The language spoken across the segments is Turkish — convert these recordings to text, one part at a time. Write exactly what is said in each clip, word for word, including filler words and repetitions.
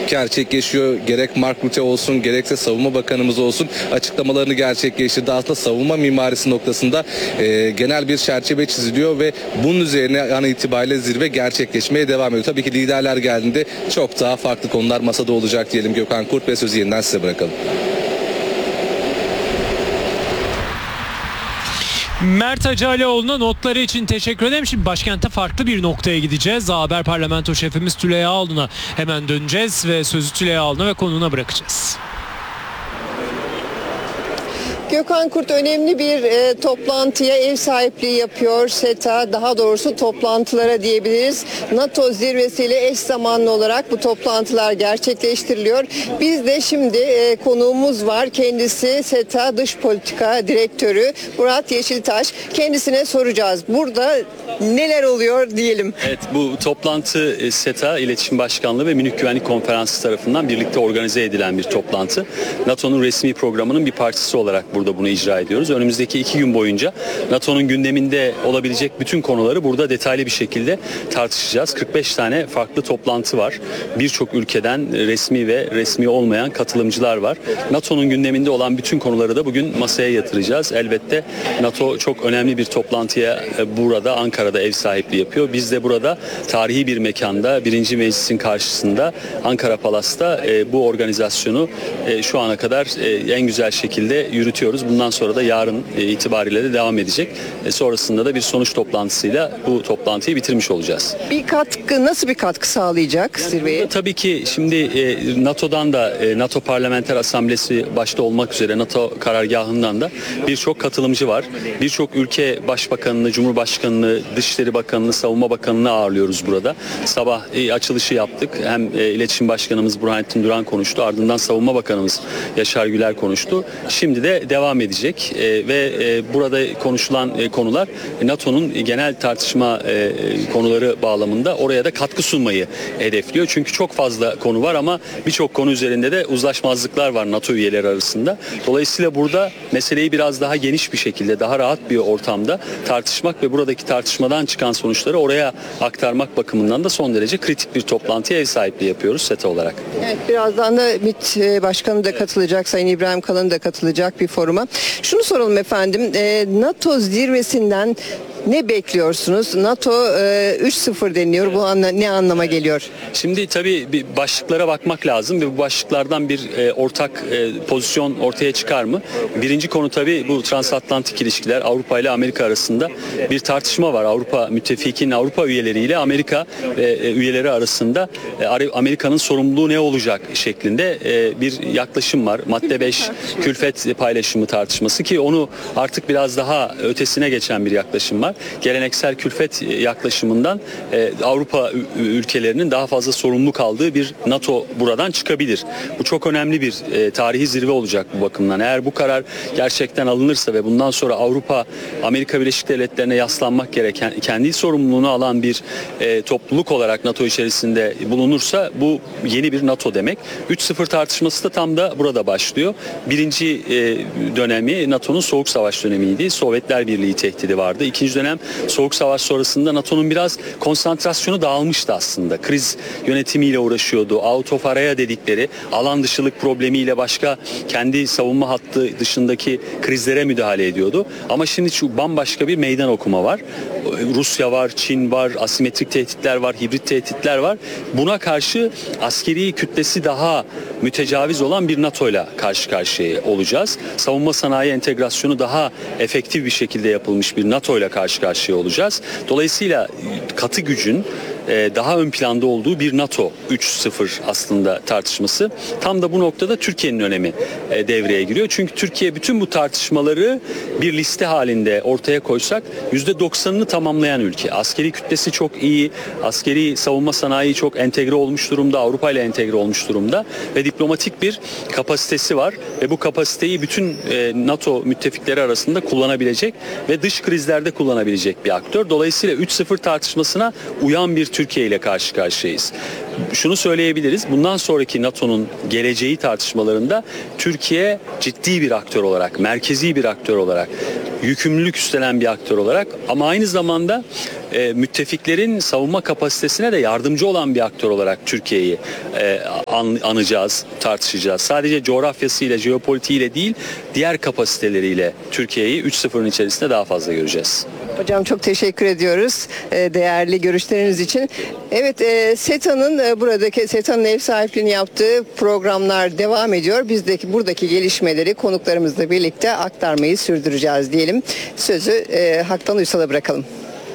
gerçekleşiyor. Gerek Mark Rutte olsun, gerekse Savunma Bakanımız olsun açıklamalarını gerçekleştirdi. Aslında savunma mimarisi noktasında e, genel bir çerçeve çiziliyor ve bunun üzerine an itibariyle zirve gerçekleşmeye devam ediyor. Tabii ki liderler geldiğinde çok daha farklı konular masada olacak diyelim. Gökhan Kurt ve sözü yeniden size bırakalım. Mert Hacıalioğlu'na notları için teşekkür ederim. Şimdi başkente farklı bir noktaya gideceğiz. A Haber Parlamento Şefimiz Tülay Ağoğlu'na hemen döneceğiz ve sözü Tülay Ağoğlu'na ve konuğuna bırakacağız. Gökhan Kurt önemli bir e, toplantıya ev sahipliği yapıyor. SETA, daha doğrusu toplantılara diyebiliriz. NATO zirvesiyle eş zamanlı olarak bu toplantılar gerçekleştiriliyor. Biz de şimdi e, konuğumuz var. Kendisi SETA Dış Politika Direktörü Murat Yeşiltaş. Kendisine soracağız. Burada neler oluyor diyelim. Evet, bu toplantı SETA İletişim Başkanlığı ve Münih Güvenlik Konferansı tarafından birlikte organize edilen bir toplantı. NATO'nun resmi programının bir parçası olarak burada bunu icra ediyoruz. Önümüzdeki iki gün boyunca NATO'nun gündeminde olabilecek bütün konuları burada detaylı bir şekilde tartışacağız. kırk beş tane farklı toplantı var. Birçok ülkeden resmi ve resmi olmayan katılımcılar var. NATO'nun gündeminde olan bütün konuları da bugün masaya yatıracağız. Elbette NATO çok önemli bir toplantıya burada Ankara'da ev sahipliği yapıyor. Biz de burada tarihi bir mekanda birinci Meclis'in karşısında Ankara Palas'ta bu organizasyonu şu ana kadar en güzel şekilde yürütüyoruz. Bundan sonra da yarın itibariyle de devam edecek. Sonrasında da bir sonuç toplantısıyla bu toplantıyı bitirmiş olacağız. Bir katkı, nasıl bir katkı sağlayacak yani zirveye? Tabii ki şimdi NATO'dan da NATO Parlamenter Asamblesi başta olmak üzere NATO karargahından da birçok katılımcı var. Birçok ülke başbakanını, cumhurbaşkanını, dışişleri bakanını, savunma bakanını ağırlıyoruz burada. Sabah açılışı yaptık. Hem iletişim başkanımız Burhanettin Duran konuştu. Ardından savunma bakanımız Yaşar Güler konuştu. Şimdi de devam edecek e, ve e, burada konuşulan e, konular NATO'nun genel tartışma e, konuları bağlamında oraya da katkı sunmayı hedefliyor. Çünkü çok fazla konu var ama birçok konu üzerinde de uzlaşmazlıklar var NATO üyeleri arasında. Dolayısıyla burada meseleyi biraz daha geniş bir şekilde, daha rahat bir ortamda tartışmak ve buradaki tartışmadan çıkan sonuçları oraya aktarmak bakımından da son derece kritik bir toplantıya ev sahipliği yapıyoruz SETA olarak. Evet, birazdan da MİT Başkanı da katılacak, Sayın İbrahim Kalın da katılacak bir foruma. Şunu soralım efendim, e, NATO zirvesinden ne bekliyorsunuz? NATO e, üç sıfır deniliyor. Bu anla, ne anlama geliyor? Şimdi tabii bir başlıklara bakmak lazım ve bu başlıklardan bir e, ortak e, pozisyon ortaya çıkar mı? Birinci konu tabii bu transatlantik ilişkiler. Avrupa ile Amerika arasında bir tartışma var. Avrupa müttefikinin Avrupa üyeleriyle Amerika e, üyeleri arasında e, Amerika'nın sorumluluğu ne olacak şeklinde e, bir yaklaşım var. Madde beş külfet paylaşımı tartışması ki onu artık biraz daha ötesine geçen bir yaklaşım var. Geleneksel külfet yaklaşımından e, Avrupa ülkelerinin daha fazla sorumluluk aldığı bir NATO buradan çıkabilir. Bu çok önemli bir e, tarihi zirve olacak bu bakımdan. Eğer bu karar gerçekten alınırsa ve bundan sonra Avrupa Amerika Birleşik Devletleri'ne yaslanmak gereken, kendi sorumluluğunu alan bir e, topluluk olarak NATO içerisinde bulunursa bu yeni bir NATO demek. üç sıfır tartışması da tam da burada başlıyor. Birinci e, dönemi NATO'nun Soğuk Savaş dönemiydi. Sovyetler Birliği tehdidi vardı. İkinci dönem Soğuk Savaş sonrasında NATO'nun biraz konsantrasyonu dağılmıştı aslında. Kriz yönetimiyle uğraşıyordu. Out of area dedikleri alan dışılık problemiyle başka kendi savunma hattı dışındaki krizlere müdahale ediyordu. Ama şimdi şu bambaşka bir meydan okuma var. Rusya var, Çin var, asimetrik tehditler var, hibrit tehditler var. Buna karşı askeri kütlesi daha mütecaviz olan bir NATO ile karşı karşıya olacağız. Savunma sanayi entegrasyonu daha efektif bir şekilde yapılmış bir NATO ile karşı karşıya olacağız. Dolayısıyla katı gücün daha ön planda olduğu bir NATO üç sıfır aslında tartışması. Tam da bu noktada Türkiye'nin önemi devreye giriyor. Çünkü Türkiye bütün bu tartışmaları bir liste halinde ortaya koysak yüzde doksanını tamamlayan ülke. Askeri kütlesi çok iyi, askeri savunma sanayi çok entegre olmuş durumda, Avrupa ile entegre olmuş durumda ve diplomatik bir kapasitesi var ve bu kapasiteyi bütün NATO müttefikleri arasında kullanabilecek ve dış krizlerde kullanabilecek bir aktör. Dolayısıyla üç sıfır tartışmasına uyan bir Türkiye ile karşı karşıyayız. Şunu söyleyebiliriz. Bundan sonraki NATO'nun geleceği tartışmalarında Türkiye ciddi bir aktör olarak, merkezi bir aktör olarak yükümlülük üstlenen bir aktör olarak ama aynı zamanda e, müttefiklerin savunma kapasitesine de yardımcı olan bir aktör olarak Türkiye'yi e, an, anacağız, tartışacağız. Sadece coğrafyasıyla, jeopolitiğiyle değil, diğer kapasiteleriyle Türkiye'yi üç sıfırın içerisinde daha fazla göreceğiz. Hocam çok teşekkür ediyoruz e, değerli görüşleriniz için. Evet, e, SETA'nın e, buradaki SETA'nın ev sahipliğini yaptığı programlar devam ediyor. Biz de buradaki gelişmeleri konuklarımızla birlikte aktarmayı sürdüreceğiz diyelim. Sözü e, Haktan Uysal'a bırakalım.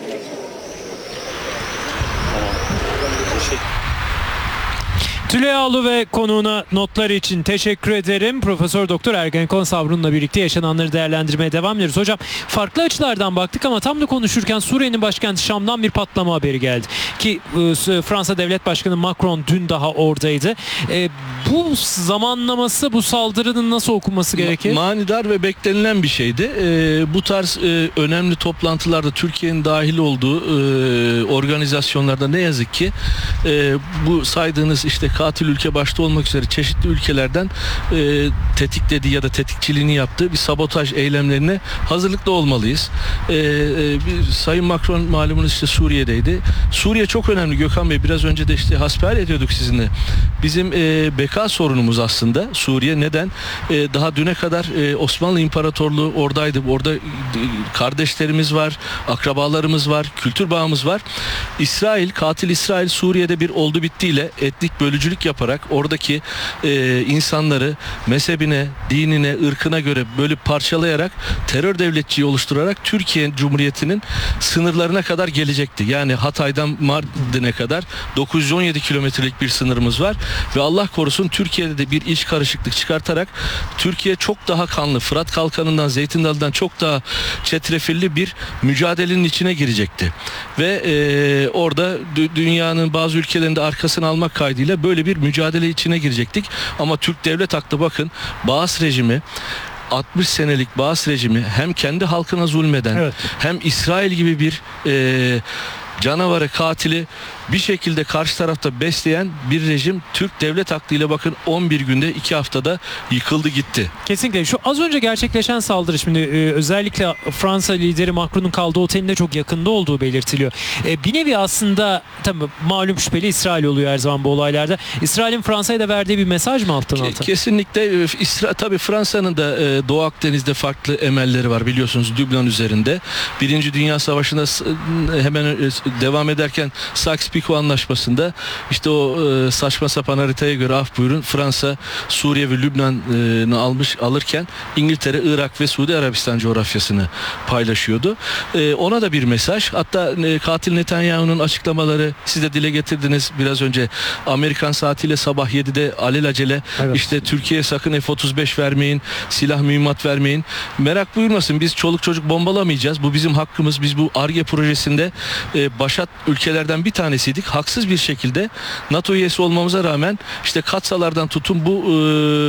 Tülay Ağlı ve konuğuna notları için teşekkür ederim. Profesör Doktor Ergenekon Savrun'la birlikte yaşananları değerlendirmeye devam ediyoruz. Hocam farklı açılardan baktık ama tam da konuşurken Suriye'nin başkenti Şam'dan bir patlama haberi geldi. Ki Fransa Devlet Başkanı Macron dün daha oradaydı. E, bu zamanlaması, bu saldırının nasıl okunması gerekir? Manidar ve beklenilen bir şeydi. E, bu tarz e, önemli toplantılarda Türkiye'nin dahil olduğu e, organizasyonlarda ne yazık ki e, bu saydığınız işte katil ülke başta olmak üzere çeşitli ülkelerden e, tetiklediği ya da tetikçiliğini yaptığı bir sabotaj eylemlerine hazırlıklı olmalıyız. E, e, bir, Sayın Macron malumunuz işte Suriye'deydi. Suriye çok önemli Gökhan Bey. Biraz önce de işte hasbihal ediyorduk sizinle. Bizim e, beka sorunumuz aslında Suriye. Neden? E, daha düne kadar e, Osmanlı İmparatorluğu oradaydı. Orada e, kardeşlerimiz var, akrabalarımız var, kültür bağımız var. İsrail, katil İsrail Suriye'de bir oldu bittiyle etnik bölücülük yaparak oradaki e, insanları mezhebine, dinine, ırkına göre bölüp parçalayarak terör devletçiyi oluşturarak Türkiye Cumhuriyeti'nin sınırlarına kadar gelecekti. Yani Hatay'dan Mardin'e kadar dokuz yüz on yedi kilometrelik bir sınırımız var ve Allah korusun Türkiye'de de bir iç karışıklık çıkartarak Türkiye çok daha kanlı, Fırat Kalkanı'ndan, Zeytin Dalı'dan çok daha çetrefilli bir mücadelenin içine girecekti. Ve e, orada dü- dünyanın bazı ülkelerinde arkasını almak kaydıyla böyle bir mücadele içine girecektik. Ama Türk devlet aklı bakın Baas rejimi altmış senelik Baas rejimi hem kendi halkına zulmeden evet. hem İsrail gibi bir e, canavarı, katili bir şekilde karşı tarafta besleyen bir rejim Türk devlet aklıyla bakın on bir günde iki haftada yıkıldı gitti. Kesinlikle. Şu az önce gerçekleşen saldırı şimdi e, özellikle Fransa lideri Macron'un kaldığı otelinde çok yakında olduğu belirtiliyor. E, bir nevi aslında tabii malum şüpheli İsrail oluyor her zaman bu olaylarda. İsrail'in Fransa'ya da verdiği bir mesaj mı alttan alta? Kesinlikle. İsra tabii Fransa'nın da e, Doğu Akdeniz'de farklı emelleri var biliyorsunuz Lübnan üzerinde. Birinci Dünya Savaşı'nda hemen devam ederken Sykes-Picot Anlaşması'nda işte o e, saçma sapan haritaya göre af buyurun Fransa, Suriye ve Lübnan'ı almış alırken İngiltere, Irak ve Suudi Arabistan coğrafyasını paylaşıyordu. E, ona da bir mesaj. Hatta e, katil Netanyahu'nun açıklamaları siz de dile getirdiniz biraz önce. Amerikan saatiyle sabah yedide alelacele evet. işte Türkiye'ye sakın F otuz beş vermeyin, silah mühimmat vermeyin. Merak buyurmasın biz çoluk çocuk bombalamayacağız. Bu bizim hakkımız. Biz bu Ar-Ge projesinde e, başat ülkelerden bir tanesiydik. Haksız bir şekilde NATO üyesi olmamıza rağmen işte Katsalardan tutun bu e,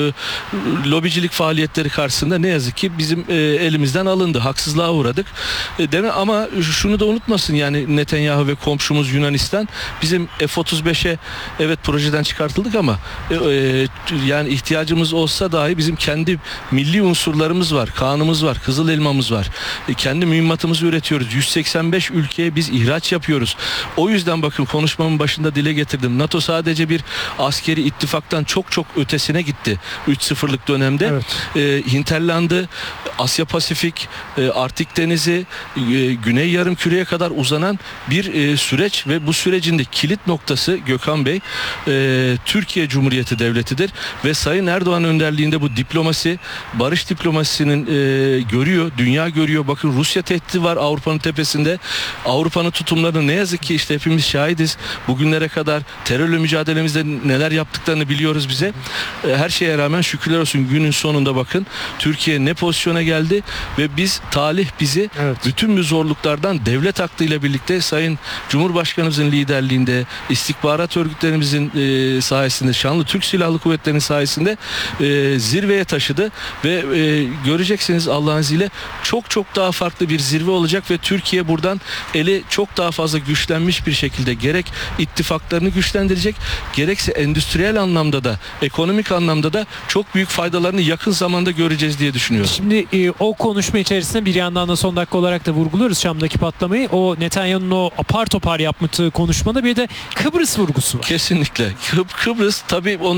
lobicilik faaliyetleri karşısında ne yazık ki bizim e, elimizden alındı. Haksızlığa uğradık. E, deme ama şunu da unutmasın yani Netanyahu ve komşumuz Yunanistan bizim F otuz beşe evet projeden çıkartıldık ama e, e, yani ihtiyacımız olsa dahi bizim kendi milli unsurlarımız var. Kanımız var. Kızıl elmamız var. E, kendi mühimmatımızı üretiyoruz. yüz seksen beş ülkeye biz ihraç yapıyoruz. O yüzden bakın konuşmamın başında dile getirdim. NATO sadece bir askeri ittifaktan çok çok ötesine gitti. üç sıfırlık dönemde. Evet. E, Hinterland'ı, Asya Pasifik, e, Arktik Denizi, e, Güney Yarımküre'ye kadar uzanan bir e, süreç ve bu sürecin de kilit noktası Gökhan Bey e, Türkiye Cumhuriyeti Devleti'dir ve Sayın Erdoğan önderliğinde bu diplomasi, barış diplomasisinin e, görüyor, dünya görüyor. Bakın Rusya tehdidi var Avrupa'nın tepesinde. Avrupa'nın tutumlarını ne yazık ki işte hepimiz şahidiz. Bugünlere kadar terörle mücadelemizde neler yaptıklarını biliyoruz bize. Her şeye rağmen şükürler olsun günün sonunda bakın Türkiye ne pozisyona geldi ve biz talih bizi evet. bütün bu zorluklardan devlet aklıyla birlikte Sayın Cumhurbaşkanımızın liderliğinde istihbarat örgütlerimizin e, sayesinde şanlı Türk Silahlı Kuvvetleri'nin sayesinde e, zirveye taşıdı ve e, göreceksiniz Allah'ın izniyle çok çok daha farklı bir zirve olacak ve Türkiye buradan eli çok daha fazla güçlenmiş bir şekilde gerek ittifaklarını güçlendirecek, gerekse endüstriyel anlamda da, ekonomik anlamda da çok büyük faydalarını yakın zamanda göreceğiz diye düşünüyorum. Şimdi e, o konuşma içerisinde bir yandan da son dakika olarak da vurguluyoruz Şam'daki patlamayı. O Netanyahu'nun o apar topar yaptığı konuşmada bir de Kıbrıs vurgusu var. Kesinlikle. Kıb- Kıbrıs tabii